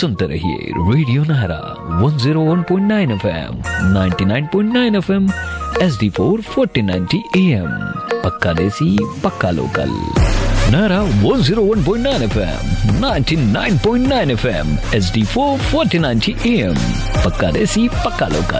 सुनते रहिए radio Nahra 101.9 FM, 99.9 FM, HD4 1490 AM। पक्का देसी पक्का local. Nahra 101.9 FM, 99.9 FM, HD4 1490 AM। पक्का देसी पक्का लोकल।